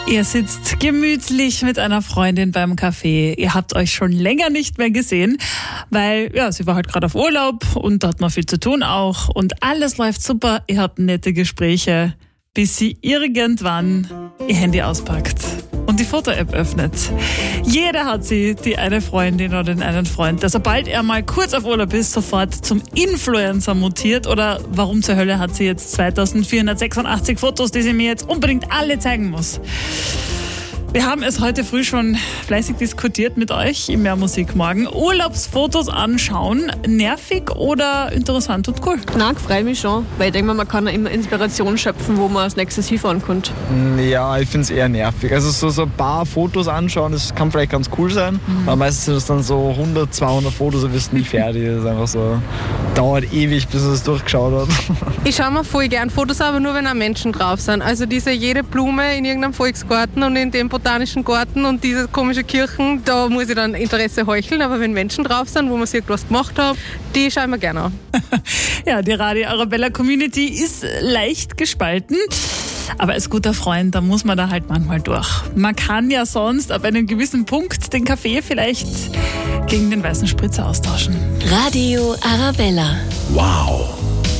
Ihr sitzt gemütlich mit einer Freundin beim Kaffee. Ihr habt euch schon länger nicht mehr gesehen, weil sie war halt gerade auf Urlaub und da hat man viel zu tun auch. Und alles läuft super, ihr habt nette Gespräche, bis sie irgendwann ihr Handy auspackt und die Foto-App öffnet. Jeder hat sie, die eine Freundin oder den einen Freund, der sobald er mal kurz auf Urlaub ist, sofort zum Influencer mutiert. Oder warum zur Hölle hat sie jetzt 2486 Fotos, die sie mir jetzt unbedingt alle zeigen muss? Wir haben es heute früh schon fleißig diskutiert mit euch im Mehr Musik morgen. Urlaubsfotos anschauen, nervig oder interessant und cool? Nein, freue mich schon, weil ich denke, man kann immer Inspiration schöpfen, wo man als nächstes hinfahren könnte. Ja, ich finde es eher nervig. Also so ein paar Fotos anschauen, das kann vielleicht ganz cool sein, aber meistens sind es dann so 100, 200 Fotos und wirst nie fertig. Das ist einfach so, dauert ewig, bis man es durchgeschaut hat. Ich schaue mir voll gern Fotos, aber nur wenn auch Menschen drauf sind. Also jede Blume in irgendeinem Volksgarten und in dem botanischen Garten und diese komische Kirchen, da muss ich dann Interesse heucheln, aber wenn Menschen drauf sind, wo man sich etwas gemacht hat, die schauen wir gerne an. Ja, die Radio Arabella Community ist leicht gespalten. Aber als guter Freund, da muss man da halt manchmal durch. Man kann ja sonst ab einem gewissen Punkt den Kaffee vielleicht gegen den weißen Spritzer austauschen. Radio Arabella. Wow.